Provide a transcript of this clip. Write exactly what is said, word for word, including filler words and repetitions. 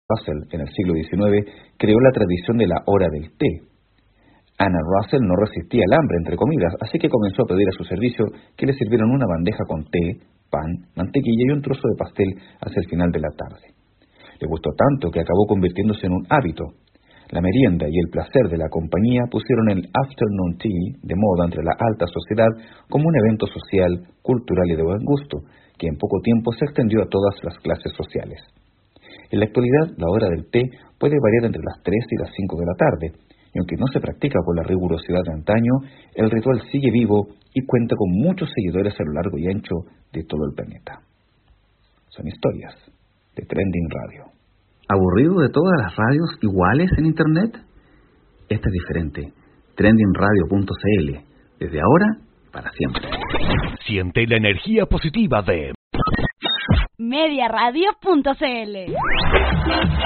Russell, en el siglo diecinueve, creó la tradición de la hora del té. Anna Russell no resistía el hambre entre comidas, así que comenzó a pedir a su servicio que le sirvieran una bandeja con té, pan, mantequilla y un trozo de pastel hacia el final de la tarde. Le gustó tanto que acabó convirtiéndose en un hábito. La merienda y el placer de la compañía pusieron el afternoon tea de moda entre la alta sociedad como un evento social, cultural y de buen gusto, que en poco tiempo se extendió a todas las clases sociales. En la actualidad, la hora del té puede variar entre las tres y las cinco de la tarde, y aunque no se practica con la rigurosidad de antaño, el ritual sigue vivo y cuenta con muchos seguidores a lo largo y ancho de todo el planeta. Son historias de Trending Radio. ¿Aburrido de todas las radios iguales en Internet? Esta es diferente. trending radio punto c l. Desde ahora, para siempre. Siente la energía positiva de media radio punto c l.